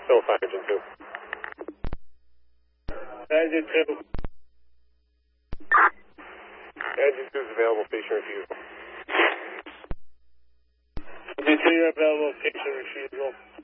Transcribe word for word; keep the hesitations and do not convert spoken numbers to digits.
Still fine, engine two. Engine two. Engine two is available, station refusal. Engine two, you're available, station refusal.